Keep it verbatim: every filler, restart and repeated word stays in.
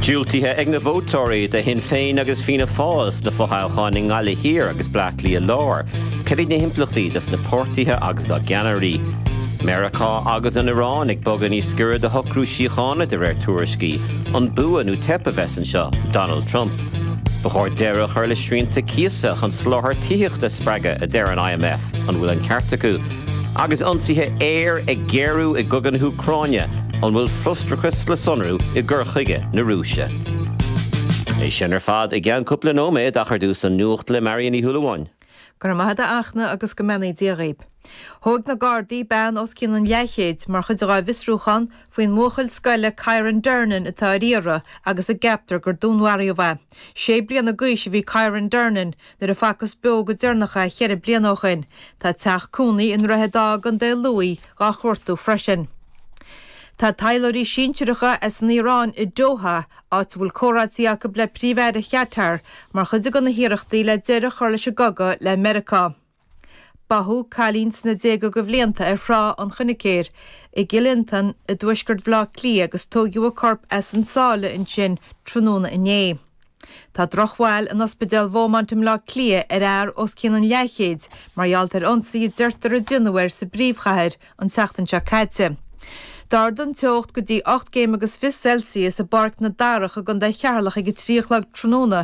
Dúiltithe ag na vótóirí de hin féin agus Fianna Fáil na fothailcháin in Ngala Hir agus Blackley a Lár, ceirigh na himplachtaí des na pórtaithe agus do Geannarí. America agus an Iran ag bogan í scura de hocrú síochána de réir tuairiscí, an bua nó tepa bhesan seo Donald Trump. Bachor deire chuir le srianta ciasach an sláthair tíocht de spreige a deir an I M F an bhfuil an ceartacú. Agus ansithe éir ag géirú i gugan Ucráine an bhfuil frustrachas le sonrú i gcurchaige na Rúise. É sin ar fad i gceann cúpla nóméad a chuir dús an nuacht le Marion í Thualaháin. Gur maithad achna agus go menaí díaghaib. Thóg na Gardaí ban os cinn an leichéid mar chud a visrúchan faoin móchail scoile Ciaran Dernan atá riara agus a gaptar gur dúnhaí bheith. Sé bliana gúis bhí Ciaran Dernan nar a facas beag go dearnacha cheir blianóchain, tá teach cúnaí in rathedá an de luí gá chuirtú freisin. Tá tailorí sínteiricha as an Iran i Doha áit bhfuil córátíach go le príomhéide cheatar mar chud go na hiireachtaí le deireadh chuir leis gaga le America. Bathú cailíns na déag go bhblianta ar frá an chunicéir i gcilintan i dúisgurt bhlá clí agus tógiú a corp as an sála in sin tróna inné. Tá drochháil an ospidéal bhómantam lá clia ar air os cinn an leichéid mar ghealtar ionsaí deirtar a dúnahhair sa bríomhchathir an teachtain se caite. Dardan teocht go dtí ocht céim agus fios Celsius a barc na darach a gan de chearlach ag tríochlag tróna